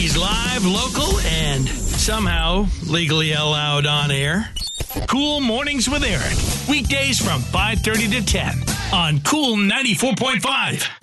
He's live, local, and somehow legally allowed on air. Cool Mornings with Eric. Weekdays from 5:30 to 10 on Cool 94.5.